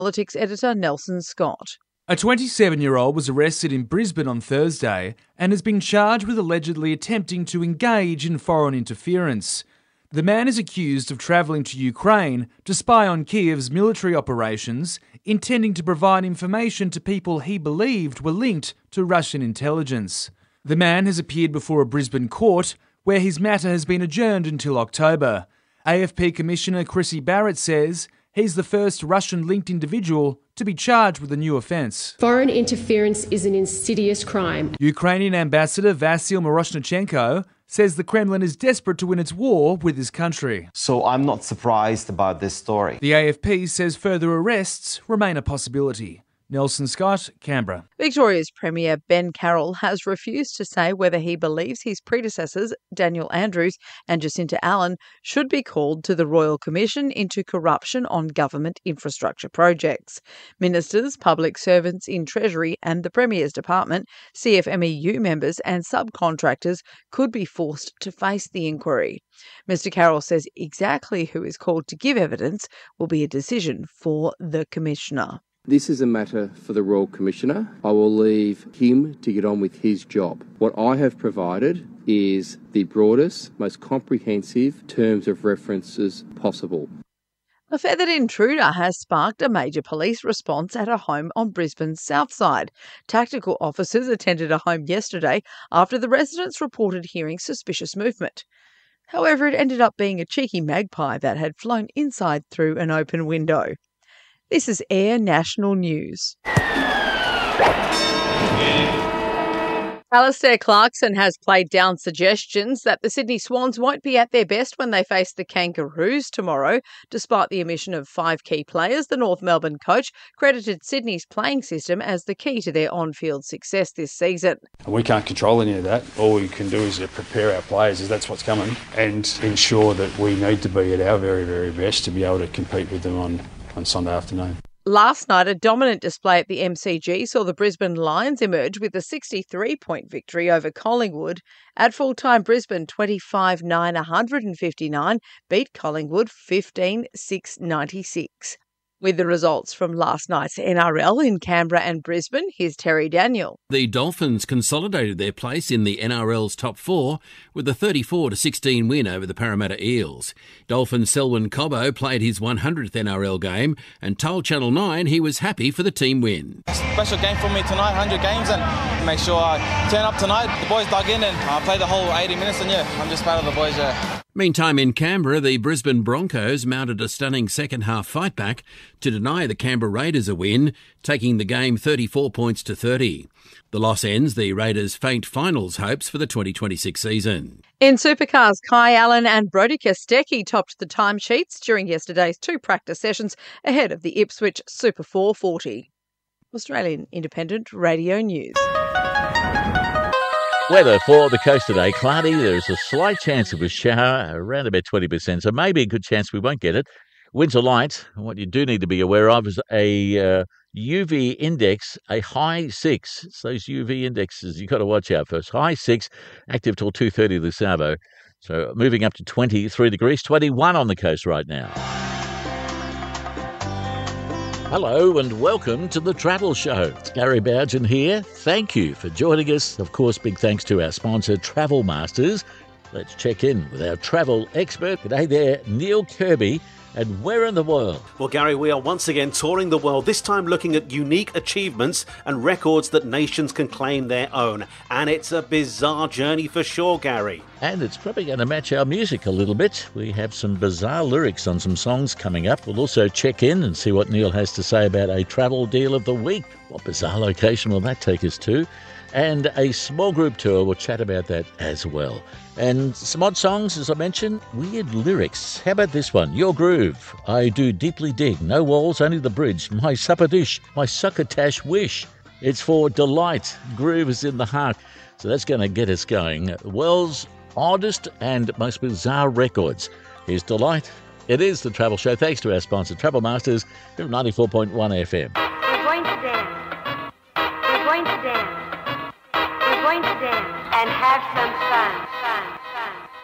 Politics editor Nelson Scott. A 27-year-old was arrested in Brisbane on Thursday and has been charged with allegedly attempting to engage in foreign interference. The man is accused of travelling to Ukraine to spy on Kiev's military operations, intending to provide information to people he believed were linked to Russian intelligence. The man has appeared before a Brisbane court, where his matter has been adjourned until October. AFP Commissioner Chrissy Barrett says he's the first Russian-linked individual to be charged with a new offence. Foreign interference is an insidious crime. Ukrainian Ambassador Vasyl Miroshnichenko says the Kremlin is desperate to win its war with his country. So I'm not surprised about this story. The AFP says further arrests remain a possibility. Nelson Scott, Canberra. Victoria's Premier Ben Carroll has refused to say whether he believes his predecessors, Daniel Andrews and Jacinta Allen, should be called to the Royal Commission into corruption on government infrastructure projects. Ministers, public servants in Treasury and the Premier's Department, CFMEU members and subcontractors could be forced to face the inquiry. Mr Carroll says exactly who is called to give evidence will be a decision for the Commissioner. This is a matter for the Royal Commissioner. I will leave him to get on with his job. What I have provided is the broadest, most comprehensive terms of references possible. A feathered intruder has sparked a major police response at a home on Brisbane's south side. Tactical officers attended a home yesterday after the residents reported hearing suspicious movement. However, it ended up being a cheeky magpie that had flown inside through an open window. This is Air National News. Alastair Clarkson has played down suggestions that the Sydney Swans won't be at their best when they face the Kangaroos tomorrow. Despite the omission of 5 key players, the North Melbourne coach credited Sydney's playing system as the key to their on-field success this season. We can't control any of that. All we can do is prepare our players as that's what's coming and ensure that we need to be at our very, very best to be able to compete with them on Sunday afternoon. Last night, a dominant display at the MCG saw the Brisbane Lions emerge with a 63-point victory over Collingwood. At full-time, Brisbane 25-9-159 beat Collingwood 15-6-96. With the results from last night's NRL in Canberra and Brisbane, here's Terry Daniel. The Dolphins consolidated their place in the NRL's top 4 with a 34-16 win over the Parramatta Eels. Dolphins' Selwyn Cobbo played his 100th NRL game and told Channel 9 he was happy for the team win. Special game for me tonight, 100 games, and make sure I turn up tonight. The boys dug in and I played the whole 80 minutes, and I'm just proud of the boys. Meantime, in Canberra, the Brisbane Broncos mounted a stunning second-half fight-back to deny the Canberra Raiders a win, taking the game 34 points to 30. The loss ends the Raiders' faint finals hopes for the 2026 season. In Supercars, Kai Allen and Brodie Kostecki topped the timesheets during yesterday's 2 practice sessions ahead of the Ipswich Super 440. Australian Independent Radio News. Weather for the coast today, cloudy. There's a slight chance of a shower, around about 20%, so maybe a good chance we won't get it. Winds are light. What you do need to be aware of is a UV index, a high 6. It's those UV indexes you've got to watch out for. High 6, active till 2:30 this hour. So moving up to 23 degrees, 21 on the coast right now. Hello and welcome to the Travel Show. It's Gary Bougen here. Thank you for joining us. Of course, big thanks to our sponsor, Travel Masters. Let's check in with our travel expert. G'day there, Neil Kirby. And where in the world? Well, Gary, we are once again touring the world, this time looking at unique achievements and records that nations can claim their own. And it's a bizarre journey for sure, Gary. And it's probably going to match our music a little bit. We have some bizarre lyrics on some songs coming up. We'll also check in and see what Neil has to say about a travel deal of the week. What bizarre location will that take us to? And a small group tour. We'll chat about that as well. And some odd songs, as I mentioned, weird lyrics. How about this one? Your Groove. I do deeply dig. No walls, only the bridge. My supper dish. My succotash wish. It's for delight. Groove is in the heart. So that's going to get us going. The world's oddest and most bizarre records. Here's Delight. It is the Travel Show. Thanks to our sponsor, Travel Masters, from 94.1 FM. We're going to dance. We're going to dance. We're going to dance and have some fun.